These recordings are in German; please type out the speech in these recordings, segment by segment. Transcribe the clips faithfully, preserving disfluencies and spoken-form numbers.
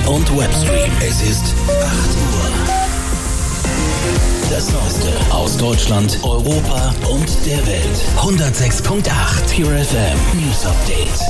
und Webstream. Es ist acht Uhr. Das Neueste aus Deutschland, Europa und der Welt. hundertsechs Komma acht Pure F M News Update.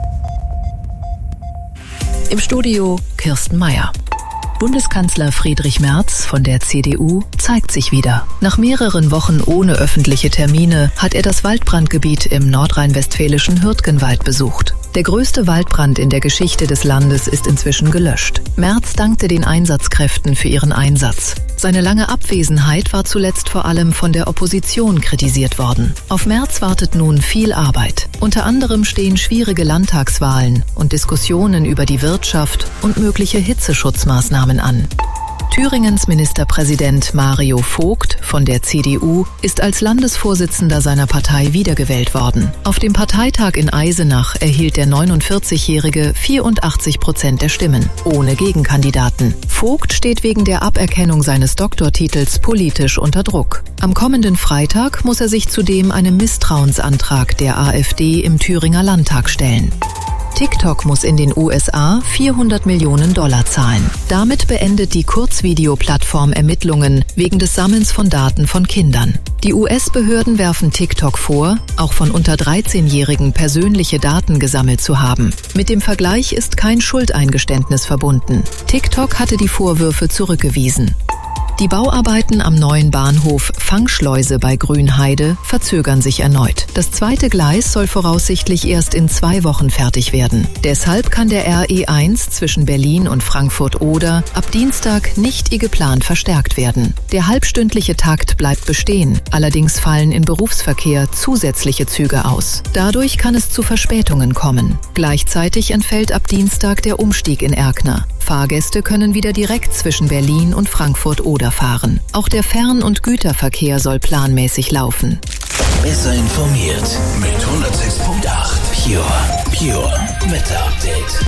Im Studio Kirsten Meier. Bundeskanzler Friedrich Merz von der C D U zeigt sich wieder. Nach mehreren Wochen ohne öffentliche Termine hat er das Waldbrandgebiet im nordrhein-westfälischen Hürtgenwald besucht. Der größte Waldbrand in der Geschichte des Landes ist inzwischen gelöscht. Merz dankte den Einsatzkräften für ihren Einsatz. Seine lange Abwesenheit war zuletzt vor allem von der Opposition kritisiert worden. Auf Merz wartet nun viel Arbeit. Unter anderem stehen schwierige Landtagswahlen und Diskussionen über die Wirtschaft und mögliche Hitzeschutzmaßnahmen an. Thüringens Ministerpräsident Mario Vogt von der C D U ist als Landesvorsitzender seiner Partei wiedergewählt worden. Auf dem Parteitag in Eisenach erhielt der neunundvierzigjährige vierundachtzig Prozent der Stimmen, ohne Gegenkandidaten. Vogt steht wegen der Aberkennung seines Doktortitels politisch unter Druck. Am kommenden Freitag muss er sich zudem einem Misstrauensantrag der AfD im Thüringer Landtag stellen. TikTok muss in den U S A vierhundert Millionen Dollar zahlen. Damit beendet die Kurzvideoplattform Ermittlungen wegen des Sammelns von Daten von Kindern. Die U S-Behörden werfen TikTok vor, auch von unter dreizehnjährigen persönliche Daten gesammelt zu haben. Mit dem Vergleich ist kein Schuldeingeständnis verbunden. TikTok hatte die Vorwürfe zurückgewiesen. Die Bauarbeiten am neuen Bahnhof Fangschleuse bei Grünheide verzögern sich erneut. Das zweite Gleis soll voraussichtlich erst in zwei Wochen fertig werden. Deshalb kann der R E eins zwischen Berlin und Frankfurt-Oder ab Dienstag nicht wie geplant verstärkt werden. Der halbstündliche Takt bleibt bestehen. Allerdings fallen im Berufsverkehr zusätzliche Züge aus. Dadurch kann es zu Verspätungen kommen. Gleichzeitig entfällt ab Dienstag der Umstieg in Erkner. Fahrgäste können wieder direkt zwischen Berlin und Frankfurt-Oder fahren. Auch der Fern- und Güterverkehr soll planmäßig laufen. Besser informiert mit hundertsechs Komma acht Pure, Pure Wetter Update.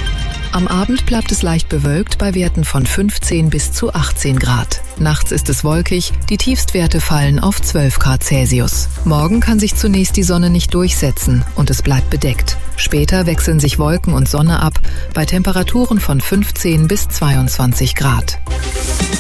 Am Abend bleibt es leicht bewölkt bei Werten von fünfzehn bis zu achtzehn Grad. Nachts ist es wolkig, die Tiefstwerte fallen auf zwölf Grad Celsius. Morgen kann sich zunächst die Sonne nicht durchsetzen und es bleibt bedeckt. Später wechseln sich Wolken und Sonne ab bei Temperaturen von fünfzehn bis zweiundzwanzig Grad.